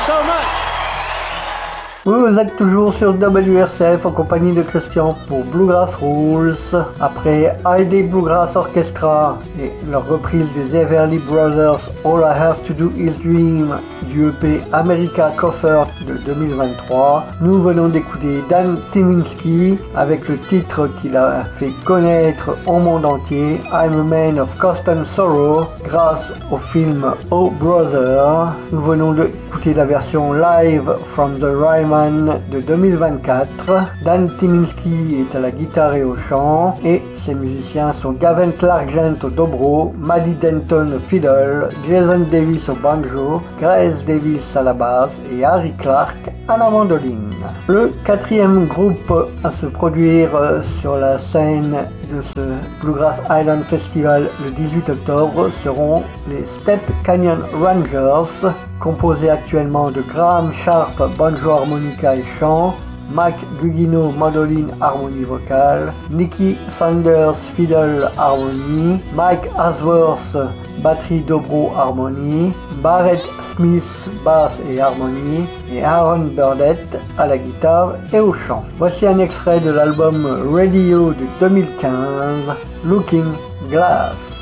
so much. Vous êtes toujours sur WRCF en compagnie de Christian pour Bluegrass Rules. Après ID Bluegrass Orchestra et leur reprise des Everly Brothers All I Have to Do Is Dream du EP America Cover de 2023, nous venons d'écouter Dan Tyminski avec le titre qu'il a fait connaître au monde entier, I'm a Man of Constant Sorrow, grâce au film Oh Brother. Nous venons d'écouter la version live from the Ryman de 2024. Dan Tyminski est à la guitare et au chant et ses musiciens sont Gavin Clark-Gent au dobro, Maddie Denton au fiddle, Jason Davis au banjo, Grace Davis à la basse et Harry Clark à la mandoline. Le quatrième groupe à se produire sur la scène de ce Bluegrass Island Festival le 18 octobre seront les Step Canyon Rangers, composés actuellement de Graham Sharp, banjo, harmonica et chant, Mike Gugino, mandoline, harmonie vocale, Nicky Sanders, fiddle, harmonie, Mike Asworth, batterie, dobro, harmonie, Barrett Smith, basse et harmonie, et Aaron Burdett à la guitare et au chant. Voici un extrait de l'album Radio de 2015, Looking Glass.